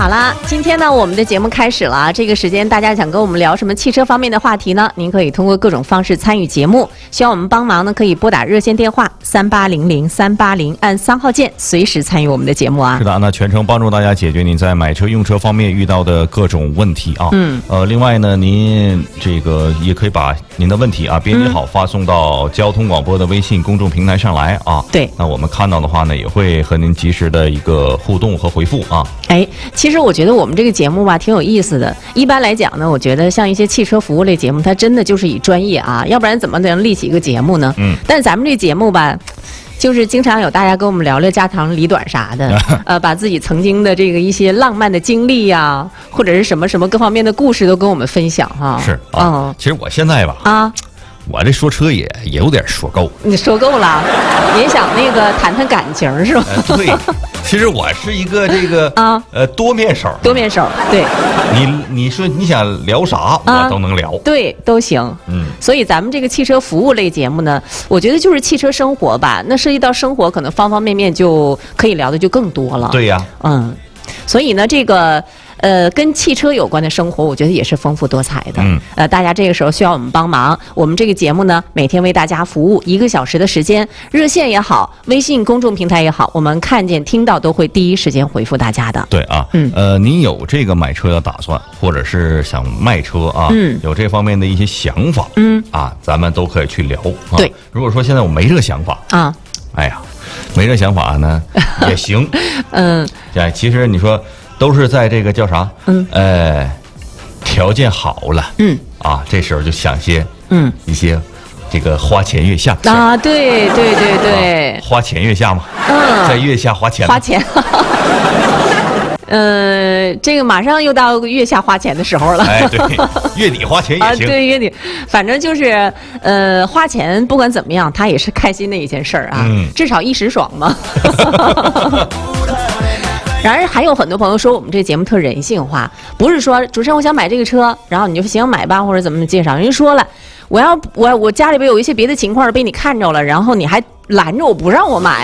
好了，今天呢，我们的节目开始了。这个时间，大家想跟我们聊什么汽车方面的话题呢？您可以通过各种方式参与节目。需要我们帮忙呢，可以拨打热线电话3800-380，按3号键，随时参与我们的节目啊。 是的，那全程帮助大家解决您在买车用车方面遇到的各种问题啊。另外呢，您这个也可以把您的问题啊编辑好，发送到交通广播的微信公众平台上来啊。 对， 那我们看到的话呢，也会和您及时的一个互动和回复啊。 哎，其实我觉得我们这个节目吧挺有意思的。一般来讲呢，我觉得像一些汽车服务类节目，它真的就是以专业啊，要不然怎么能立起一个节目呢？但是咱们这节目吧，就是经常有大家跟我们聊聊家长里短啥的，把自己曾经的这个一些浪漫的经历呀，或者是什么什么各方面的故事都跟我们分享哈。 是啊，其实我现在吧我这说车也有点说够。 你说够了，也想那个谈谈感情是吧？ 对，其实我是一个这个多面手。多面手， 对。 你说你想聊啥，我都能聊。 对，都行。所以咱们这个汽车服务类节目呢，我觉得就是汽车生活吧。那涉及到生活，可能方方面面就可以聊的就更多了。 对呀。 所以呢，这个跟汽车有关的生活，我觉得也是丰富多彩的。大家这个时候需要我们帮忙。我们这个节目呢，每天为大家服务1个小时的时间，热线也好，微信公众平台也好，我们看见听到都会第一时间回复大家的。 对啊，您有这个买车的打算，或者是想卖车啊，有这方面的一些想法，咱们都可以去聊。 对， 如果说现在我没这个想法啊，哎呀，没这想法呢也行。其实你说都是在这个叫啥？条件好了，这时候就想些一些这个花前月下啊，对， 花前月下嘛，在月下花钱。 这个马上又到月下花钱的时候了。 哎，对，月底花钱也行。 对，月底，反正就是花钱不管怎么样，它也是开心的一件事儿啊，至少一时爽嘛。然而还有很多朋友说我们这个节目特人性化，不是说主持人我想买这个车，然后你就行买吧或者怎么介绍，人家说了我家里边有一些别的情况被你看着了，然后你还拦着我不让我买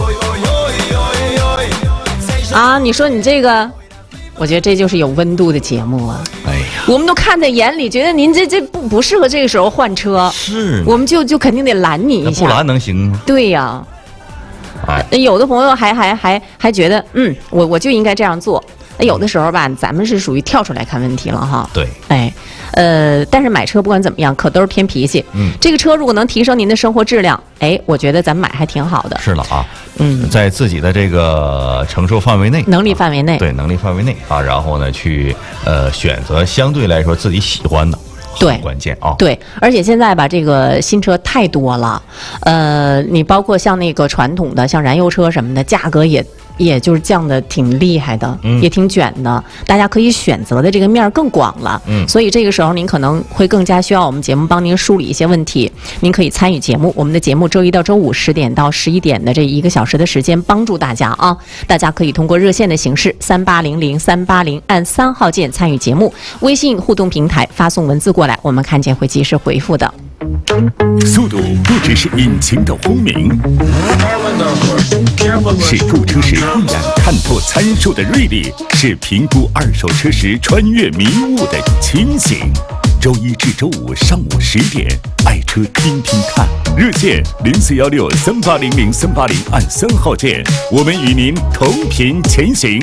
啊！你说你这个，我觉得这就是有温度的节目啊！哎呀，我们都看在眼里，觉得您这不适合这个时候换车， 是， 我们就肯定得拦你一下， 不拦能行吗？ 对呀。有的朋友还觉得我就应该这样做。有的时候吧，咱们是属于跳出来看问题了哈。 对， 但是买车不管怎么样，可都是偏脾气。这个车如果能提升您的生活质量，我觉得咱们买还挺好的。 是了啊，在自己的这个承受范围内、 能力范围内， 对，能力范围内啊，然后呢去选择相对来说自己喜欢的。 对， 关键啊！ 对，而且现在吧，这个新车太多了，你包括像那个传统的，像燃油车什么的，价格也就是降的挺厉害的，也挺卷的，大家可以选择的这个面更广了。所以这个时候您可能会更加需要我们节目帮您梳理一些问题。您可以参与节目，我们的节目周一到周五10点到11点的这1个小时的时间，帮助大家啊！大家可以通过热线的形式3800-380，按3号键参与节目，微信互动平台发送文字过来，我们看见会及时回复的。 速度不只是引擎的轰鸣，是购车时一眼看破参数的锐利，是评估二手车时穿越迷雾的清醒。周一至周五上午10点，爱车听听看，热线0416-380-380，按3号键，我们与您同频前行。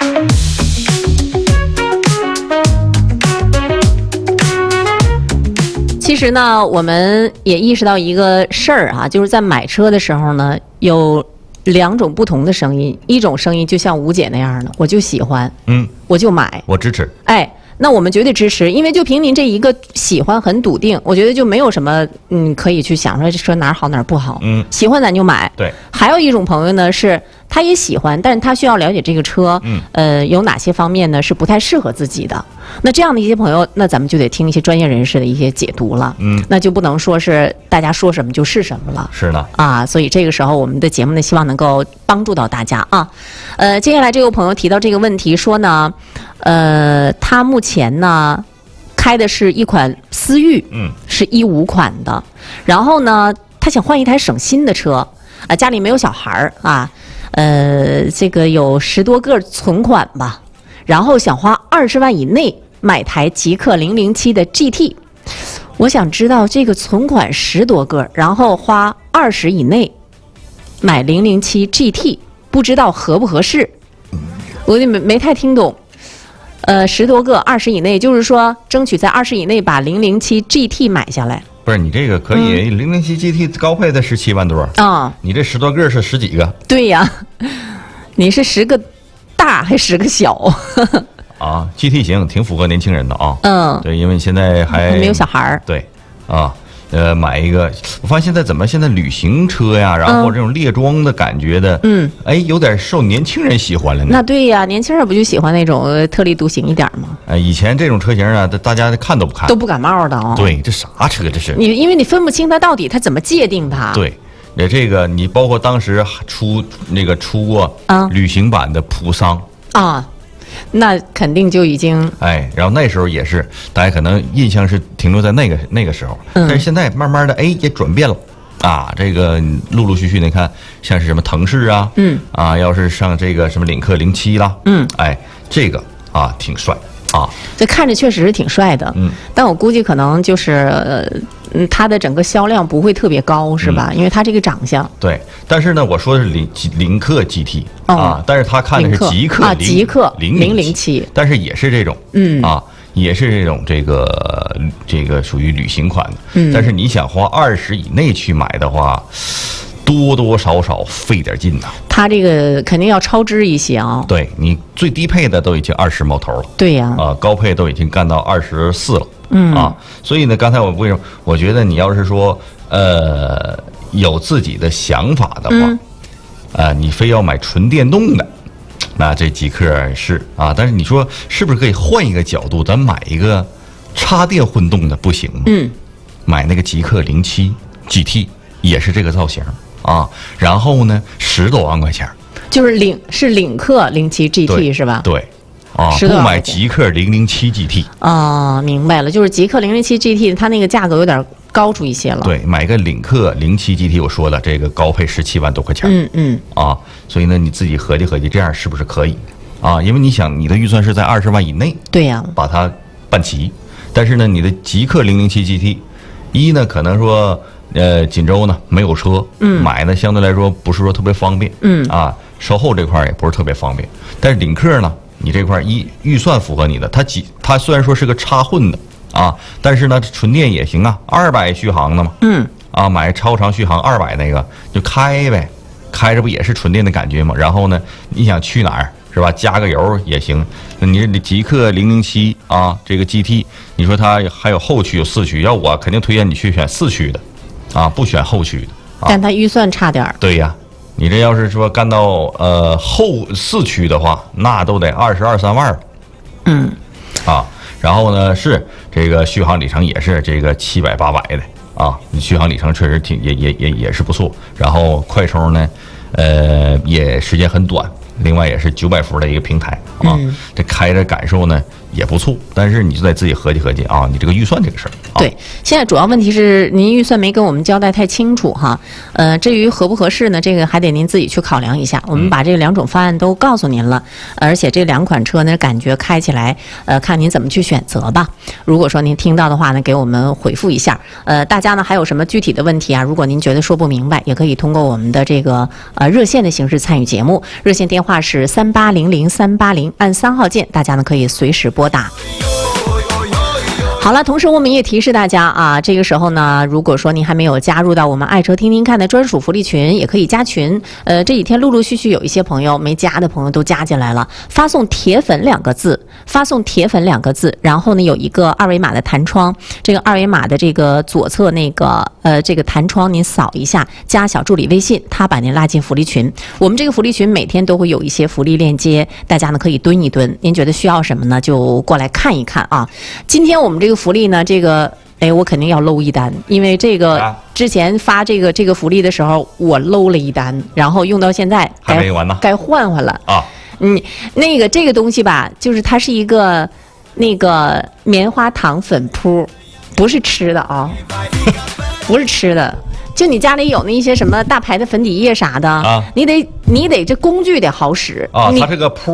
其实呢，我们也意识到一个事儿啊，就是在买车的时候呢，有2种不同的声音。一种声音就像吴姐那样的，我就喜欢，我就买， 我支持。 那我们绝对支持，因为就凭您这一个喜欢很笃定，我觉得就没有什么可以去想说哪儿好哪儿不好。喜欢咱就买。 对。 还有一种朋友呢，是他也喜欢，但是他需要了解这个车，有哪些方面呢是不太适合自己的。那这样的一些朋友，那咱们就得听一些专业人士的一些解读了。那就不能说是大家说什么就是什么了。 是的。 所以这个时候我们的节目呢，希望能够帮助到大家啊。接下来这位朋友提到这个问题说呢，他目前呢开的是一款思域，是15款的，然后呢他想换一台省心的车，家里没有小孩啊，这个有10多个存款吧， 然后想花20万以内买台极氪007的 GT。我想知道这个存款10多个，然后花20以内买007 GT， 不知道合不合适？我没太听懂。10多个20以内，就是说争取在20以内把007 GT 买下来。 不是你这个可以007 GT 高配的17万多啊，你这10多个是10几个？ 对呀，你是10个大还10个小？ 啊 ，GT 型挺符合年轻人的啊。对，因为现在还没有小孩儿。 对，啊。买一个，我发现现在旅行车呀，然后这种猎装的感觉的，有点受年轻人喜欢了呢。 那对呀，年轻人不就喜欢那种特立独行一点吗？ 以前这种车型啊，大家看都不看， 都不感冒的啊。 对，这啥车这是？ 因为你分不清它到底它怎么界定它。 对，这个你包括当时出过旅行版的普桑啊。那肯定就已经然后那时候也是，大家可能印象是停留在那个时候，但是现在慢慢的也转变了啊，这个陆陆续续你看，像是什么腾势啊，要是上这个什么领克07啦，这个啊挺帅啊， 这看着确实是挺帅的，但我估计可能就是它的整个销量不会特别高，是吧？因为它这个长相。对， 但是呢，我说的是领克 GT 啊，但是他看的是极氪007，但是也是这种，也是这种这个属于旅行款的，但是你想花20以内去买的话，多多少少费点劲呐。 它这个肯定要超支一些啊。 对，你最低配的都已经20冒头了。 对呀。 高配都已经干到24了。所以呢，刚才为什么我觉得你要是说有自己的想法的话，你非要买纯电动的，那这极氪是啊，但是你说是不是可以换一个角度，咱买一个插电混动的不行吗？买那个极氪07 GT 也是这个造型啊，然后呢10多万块钱， 就是领克07 GT 是吧？ 对。不买极氪007 GT 啊，明白了，就是极氪007 GT， 它那个价格有点高出一些了。 对，买个领克07 GT， 我说了，这个高配17万多块钱。所以呢，你自己合计合计，这样是不是可以啊？因为你想，你的预算是在20万以内， 对呀， 把它办齐。但是呢，你的极氪007 GT，呢可能说，锦州呢没有车，买呢相对来说不是说特别方便，售后这块也不是特别方便。但是领克呢？你这块预算符合你的，它虽然说是个插混的啊，但是呢纯电也行啊，200续航的嘛，买超长续航200那个就开呗，开着不也是纯电的感觉吗？然后呢，你想去哪儿是吧？加个油也行。那你这极氪007啊，这个 GT， 你说它还有后驱有4驱，要我肯定推荐你去选4驱的，不选后驱的。 但它预算差点儿。 对呀。你这要是说干到后4驱的话，那都得22、23万了。然后呢是这个续航里程也是这个700、800的啊，你续航里程确实也是不错。然后快充呢，也时间很短，另外也是900伏的一个平台啊，这开着感受呢也不错，但是你就得自己合计合计啊，你这个预算这个事儿。 对，现在主要问题是您预算没跟我们交代太清楚哈。至于合不合适呢，这个还得您自己去考量一下。我们把这2种方案都告诉您了，而且这2款车呢，感觉开起来，看您怎么去选择吧。如果说您听到的话呢，给我们回复一下。大家呢还有什么具体的问题啊？如果您觉得说不明白，也可以通过我们的这个热线的形式参与节目。热线电话是3800-380，按3号键，大家呢可以随时拨打。好了，同时我们也提示大家啊，这个时候呢，如果说您还没有加入到我们爱车听听看的专属福利群，也可以加群。这几天陆陆续续有一些朋友没加的朋友都加进来了，发送铁粉2个字，发送铁粉2个字，然后呢有一个2维码的弹窗，这个2维码的这个左侧那个这个弹窗您扫一下，加小助理微信，他把您拉进福利群。我们这个福利群每天都会有一些福利链接，大家呢可以蹲一蹲，您觉得需要什么呢，就过来看一看啊。今天我们这个福利呢，这个我肯定要搂一单，因为这个之前发这个福利的时候，我搂了一单，然后用到现在还没完呢， 该换了啊。这个东西吧，就是它是一个那个棉花糖粉扑，不是吃的啊，不是吃的。就你家里有那一些什么大牌的粉底液啥的，你得这工具得好使啊。它这个扑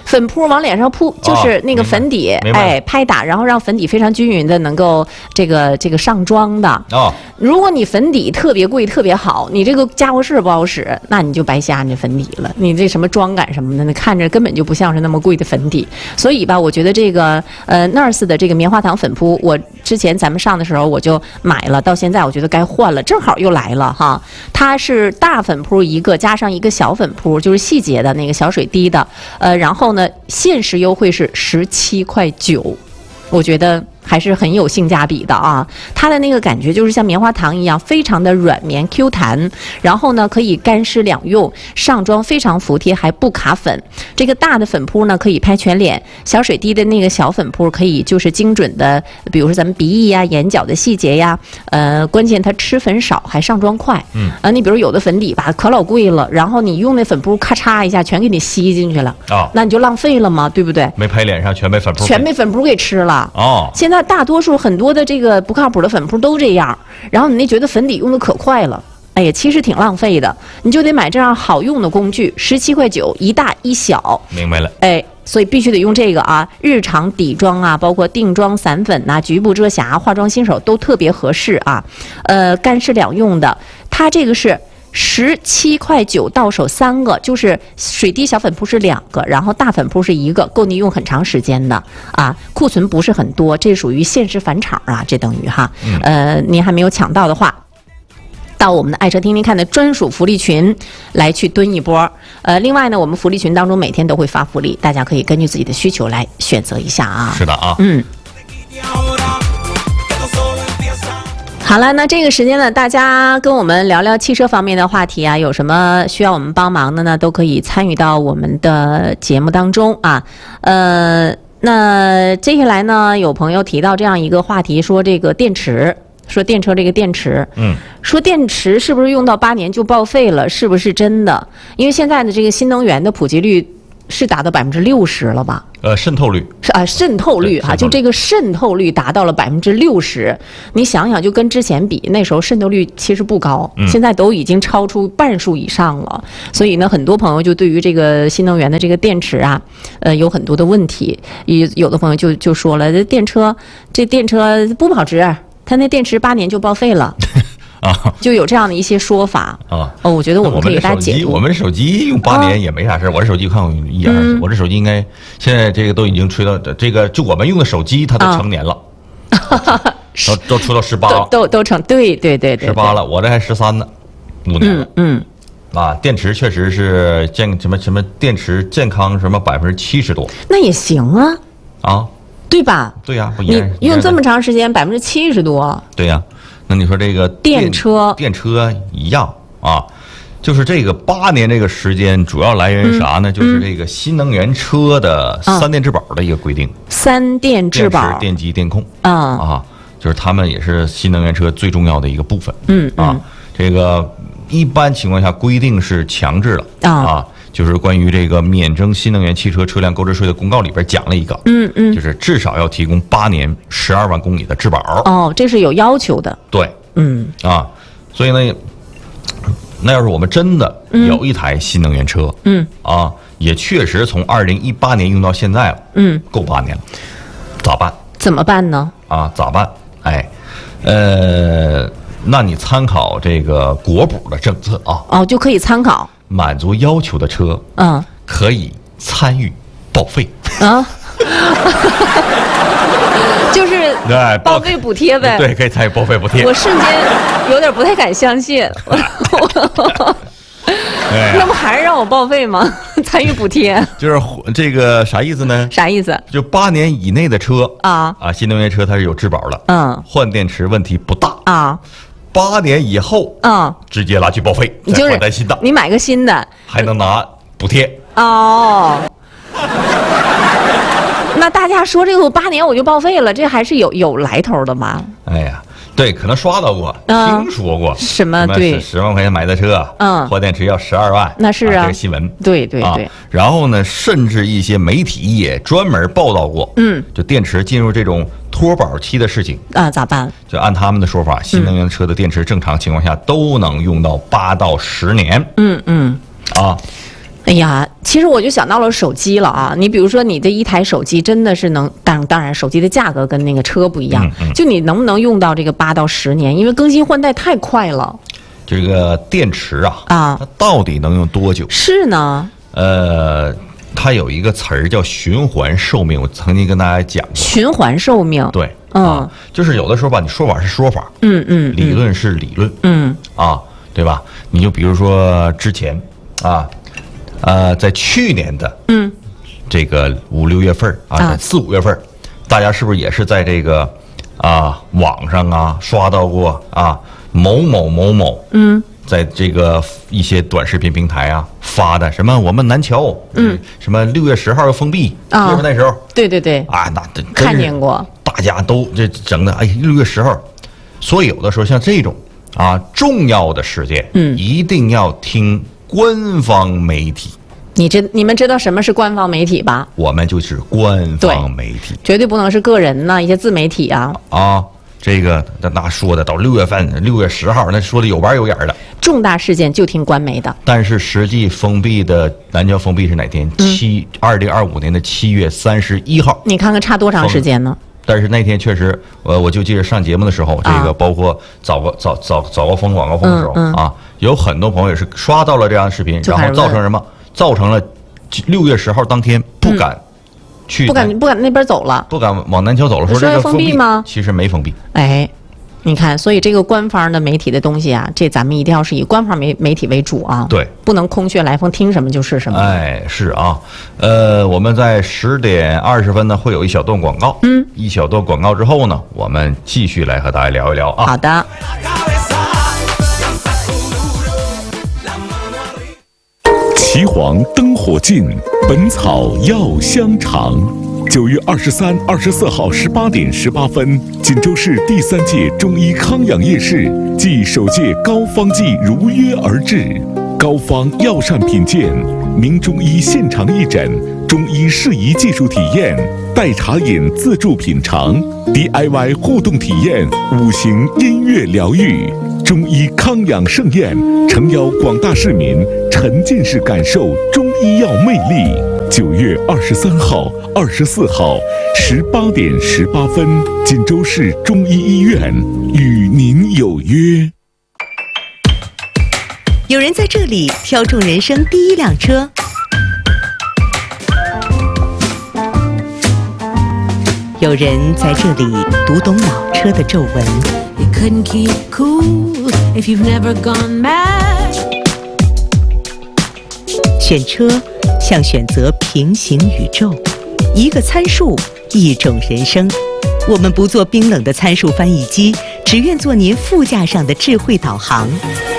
粉扑往脸上扑，就是那个粉底，哎，拍打，然后让粉底非常均匀的能够这个上妆的。 哦， 如果你粉底特别贵、特别好，你这个家伙事不好使，那你就白瞎你粉底了。你这什么妆感什么的，那看着根本就不像是那么贵的粉底。所以吧，我觉得这个NARS 的这个棉花糖粉扑，我之前咱们上的时候我就买了，到现在我觉得该换了，正好又来了哈。它是大粉扑一个，加上一个小粉扑，就是细节的那个小水滴的，然后呢，限时优惠是17.9块，我觉得还是很有性价比的啊！它的那个感觉就是像棉花糖一样，非常的软绵 Q 弹，然后呢可以干湿两用，上妆非常服帖，还不卡粉。这个大的粉扑呢可以拍全脸，小水滴的那个小粉扑可以就是精准的，比如说咱们鼻翼呀、眼角的细节呀，关键它吃粉少，还上妆快。你比如有的粉底吧可老贵了，然后你用那粉扑咔嚓一下全给你吸进去了，那你就浪费了嘛，对不对？ 没拍脸上全被粉扑给吃了。现在大多数很多的这个不靠谱的粉扑都这样，然后你那觉得粉底用的可快了，哎呀，其实挺浪费的，你就得买这样好用的工具，17.9块，一大一小。 明白了， 哎，所以必须得用这个啊，日常底妆啊，包括定妆散粉呐、局部遮瑕、化妆新手都特别合适啊。干湿两用的，它这个是17.9块到手3个，就是水滴小粉扑是2个，然后大粉扑是1个，够你用很长时间的啊。库存不是很多，这属于限时返场啊，这等于哈。您还没有抢到的话，到我们的爱车听听看的专属福利群来去蹲一波。另外呢，我们福利群当中每天都会发福利，大家可以根据自己的需求来选择一下啊。 是的啊， 好了，那这个时间呢，大家跟我们聊聊汽车方面的话题啊，有什么需要我们帮忙的呢，都可以参与到我们的节目当中啊。那接下来呢，有朋友提到这样一个话题，说这个电池，说电车这个电池，说电池是不是用到8年就报废了？是不是真的？因为现在的这个新能源的普及率是达到60%了吧？ 渗透率是啊，渗透率哈，就这个渗透率达到了60%。你想想，就跟之前比，那时候渗透率其实不高，现在都已经超出半数以上了。所以呢，很多朋友就对于这个新能源的这个电池啊，有很多的问题。有的朋友就说了，这电车不保值，它那电池8年就报废了。就有这样的一些说法啊。我觉得我们可以给大家解读。 我们手机用8年也没啥事，我这手机看我1、2，我这手机应该现在这个都已经吹到这个，就我们用的手机它都成年了，都出到18了， 都成，对 18了，我这还13呢，5年了。电池确实是什么电池健康什么70%多， 那也行啊，对吧？ 对呀， 你用这么长时间70%多， 对呀。那你说这个电车一样啊，就是这个8年这个时间主要来源于啥呢？就是这个新能源车的3电质保的一个规定。3电质保，电池、电机、电控就是他们也是新能源车最重要的一个部分。这个一般情况下规定是强制了就是关于这个免征新能源汽车车辆购置税的公告里边讲了一个，就是至少要提供8年12万公里的质保。 这是有要求的。 对，所以呢，那要是我们真的有一台新能源车，也确实从2018年用到现在了，够8年了，咋办？ 怎么办呢？ 咋办？那你参考这个国补的政策就可以参考。 满足要求的车，可以参与报废就是报废补贴呗。 对，可以参与报废补贴。 我瞬间有点不太敢相信，那不还是让我报废吗？参与补贴就是这个啥意思呢？ 啥意思？ 就8年以内的车新能源车它是有质保的，换电池问题不大8年以后直接拿去报废，再换台新的。 你买个新的还能拿补贴那大家说这个8年我就报废了，这还是有来头的吗？ 对，可能刷到过，听说过什么对 10万块钱买的车，换电池要12万， 那是这个新闻， 对。 然后呢，甚至一些媒体也专门报道过，就电池进入这种脱保期的事情咋办？ 就按他们的说法，新能源车的电池正常情况下都能用到8到10年， 哎呀，其实我就想到了手机了啊！你比如说，你的一台手机真的是能，当然手机的价格跟那个车不一样，就你能不能用到这个8到10年？因为更新换代太快了。 这个电池它到底能用多久？ 是呢， 它有一个词儿叫循环寿命，我曾经跟大家讲过。循环寿命， 对，就是有的时候吧，你说法是说法，理论是理论，对吧？你就比如说之前在去年的这个5、6月份4、5月份，大家是不是也是在这个网上刷到过某某在这个一些短视频平台发的什么我们南桥什么6月10号要封闭，就是那时候， 对那看见过， 大家都这整的6月10号，所以有的时候像这种重要的事件，一定要听官方媒体。 你们知道什么是官方媒体吧？ 我们就是官方媒体， 绝对不能是个人一些自媒体这个那说的到6月份6月10号，那说的有板有眼的。 重大事件就听官媒的。 但是实际封闭的南桥封闭是哪天？2025年的7月31号。 你看看差多长时间呢？ 但是那天确实，我就记得上节目的时候，这个包括早高峰、晚高峰的时候有很多朋友也是刷到了这样的视频，然后造成什么？造成了6月10号当天不敢去，不敢那边走了， 不敢往南桥走了，说这个封闭吗？ 其实没封闭。 你看，所以这个官方的媒体的东西这咱们一定要是以官方媒体为主对， 不能空穴来风，听什么就是什么。 是我们在10点20分呢会有一小段广告，一小段广告之后呢，我们继续来和大家聊一聊好的。 岐黄灯火尽，本草药香长。9月23、24号18点18分，锦州市第3届中医康养夜市暨首届膏方季如约而至。膏方药膳品鉴，名中医现场义诊，中医适宜技术体验，代茶饮自助品尝， DIY 互动体验，5行音乐疗愈，中医康养盛宴，诚邀广大市民沉浸式感受中医药魅力。9月23号、24号18点18分，锦州市中医医院与您有约。 有人在这里挑中人生第一辆车，有人在这里读懂老车的皱纹。选车像选择平行宇宙，一个参数，一种人生。我们不做冰冷的参数翻译机，只愿做您副驾上的智慧导航。